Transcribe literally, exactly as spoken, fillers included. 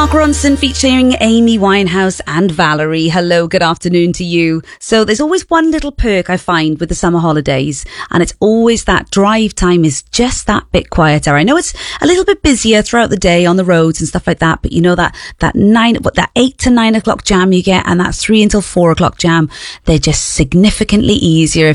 Mark Ronson featuring Amy Winehouse and Valerie. Hello, good afternoon to you. So there's always one little perk I find with the summer holidays, and it's always that drive time is just that bit quieter. I know it's a little bit busier throughout the day on the roads and stuff like that, but you know that that nine, what that eight to nine o'clock jam you get, and that three until four o'clock jam, they're just significantly easier